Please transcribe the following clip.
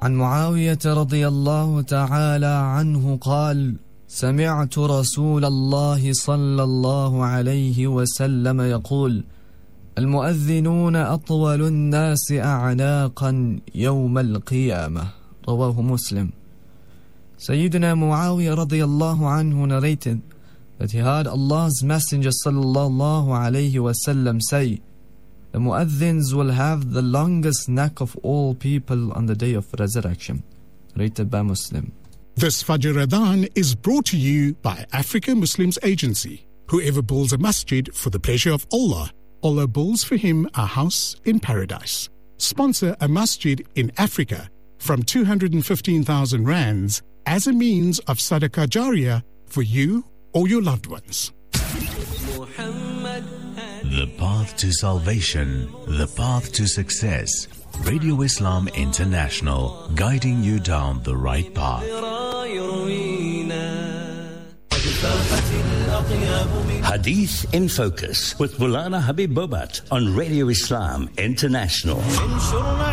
عن معاوية رضي الله تعالى عنه قال سمعت رسول الله صلى الله عليه وسلم يقول المؤذنون أطول الناس أعناقا يوم القيامة. رواه Muslim. Sayyidina Muawiyah radiyallahu anhu narrated that he heard Allah's Messenger sallallahu alayhi wasallam say, the mu'adhins will have the longest neck of all people on the day of resurrection. Rated by Muslim. This Fajr Adhan is brought to you by Africa Muslims Agency. Whoever builds a masjid for the pleasure of Allah, Allah builds for him a house in paradise. Sponsor a masjid in Africa from 215,000 rands as a means of sadaqah jariyah for you or your loved ones. The path to salvation, the path to success. Radio Islam International, guiding you down the right path. Hadith in Focus with Maulana Habib Bobat on Radio Islam International.